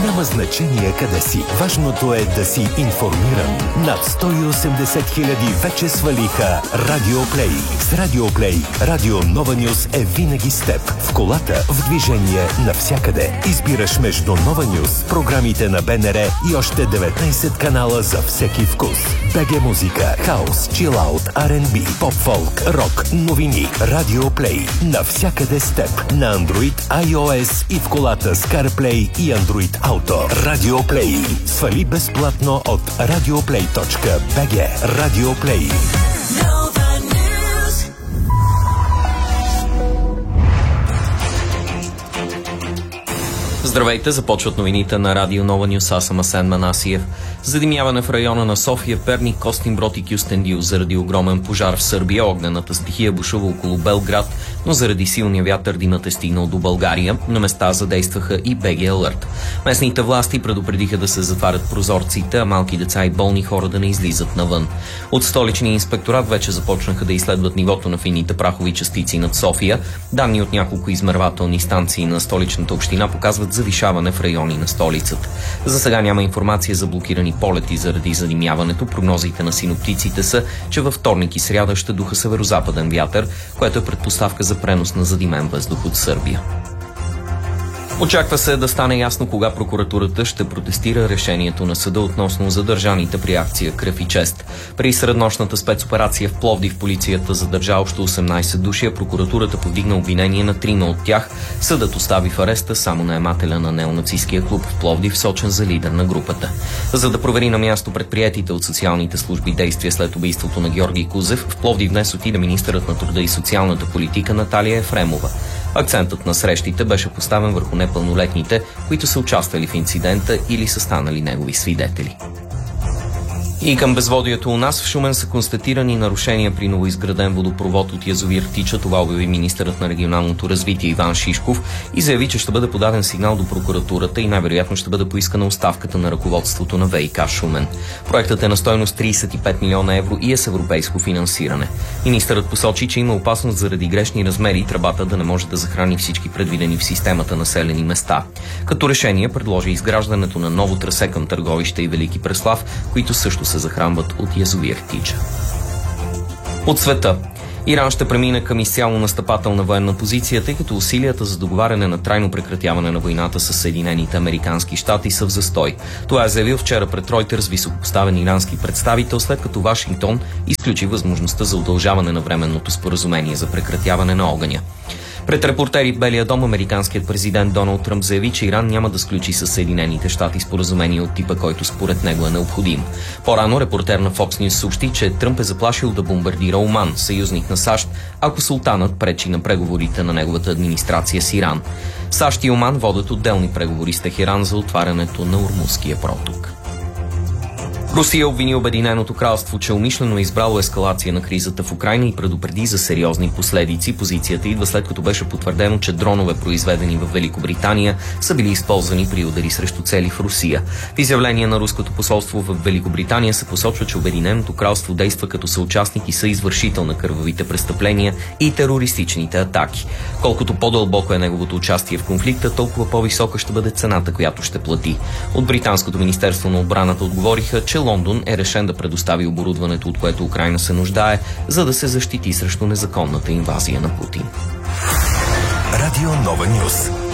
Няма значение къде си. Важното е да си информиран. Над 180 хиляди вече свалиха Радиоплей. С Радиоплей Радио Нова Нюс е винаги с теб. В колата, в движение, навсякъде. Избираш между Нова Нюс, програмите на БНР и още 19 канала за всеки вкус. БГ музика, хаус, чилаут, R&B, поп-фолк, рок, новини. Радиоплей. Навсякъде с теб. На Android, iOS и в колата с CarPlay и Android Auto. Радиоплей. Свали безплатно от radioplay.bg. Радиоплей. Здравейте, започват новините на Радио Нова Нюс. Аз съм Асен Манасиев. Задимяване в района на София, Перник, Костинброд и Кюстендил заради огромен пожар в Сърбия. Огнената стихия бушува около Белград, но заради силния вятър димът е стигнал до България. На места задействаха и БГ Алърт. Местните власти предупредиха да се затварят прозорците, а малки деца и болни хора да не излизат навън. От столичния инспекторат вече започнаха да изследват нивото на фините прахови частици над София. Данни от няколко измервателни станции на столичната община показват завишаване в райони на столицата. За сега няма информация за блокирани полети заради задимяването. Прогнозите на синоптиците са, че във вторник и сряда ще духа северозападен вятър, което е предпоставка за пренос на задимен въздух от Сърбия. Очаква се да стане ясно кога прокуратурата ще протестира решението на съда относно задържаните при акция Кръв и чест. При среднощната спецоперация в Пловдив полицията задържа общо 18 души, а прокуратурата повдигна обвинение на 3 от тях. Съдът остави в ареста само наемателя на неонацистския клуб в Пловдив, сочен за лидер на групата. За да провери на място предприетите от социалните служби действия след убийството на Георги Кузев, в Пловдив днес отиде министърът на труда и социалната политика Наталия Ефремова. Акцентът на срещите беше поставен върху непълнолетните, които са участвали в инцидента или са станали негови свидетели. И към безводието у нас в Шумен са констатирани нарушения при новоизграден водопровод от язовир Тича. Това обяви министърът на регионалното развитие Иван Шишков и заяви, че ще бъде подаден сигнал до прокуратурата и най-вероятно ще бъде поискана оставката на ръководството на ВиК Шумен. Проектът е на стойност 35 милиона евро и е с европейско финансиране. Министърът посочи, че има опасност заради грешни размери тръбата да не може да захрани всички предвидени в системата населени места. Като решение предложи изграждането на ново трасе към Търговище и Велики Преслав, които също се захранват от язовир Тича. От света. Иран ще премине към изцяло настъпателна военна позиция, тъй като усилията за договаряне на трайно прекратяване на войната с Съединените американски щати са в застой. Това е заявил вчера пред Ройтерс високопоставен ирански представител, след като Вашингтон изключи възможността за удължаване на временното споразумение за прекратяване на огъня. Пред репортери в Белия дом американският президент Доналд Тръмп заяви, че Иран няма да сключи с Съединените щати споразумение от типа, който според него е необходим. По-рано репортер на Fox News съобщи, че Тръмп е заплашил да бомбардира Оман, съюзник на САЩ, ако султанът пречи на преговорите на неговата администрация с Иран. САЩ и Оман водят отделни преговори с Техеран за отварянето на Ормузския проток. Русия обвини Обединеното кралство, че умишлено е избрало ескалация на кризата в Украйна и предупреди за сериозни последици. Позицията идва след като беше потвърдено, че дронове, произведени в Великобритания, са били използвани при удари срещу цели в Русия. В изявление на руското посолство в Великобритания се посочва, че Обединеното кралство действа като съучастник и съизвършител на кървавите престъпления и терористичните атаки. Колкото по-дълбоко е неговото участие в конфликта, толкова по-висока ще бъде цената, която ще плати. От британското министерство на отбраната отговориха, че Лондон е решен да предостави оборудването, от което Украйна се нуждае, за да се защити срещу незаконната инвазия на Путин. Радио Нова Нюс.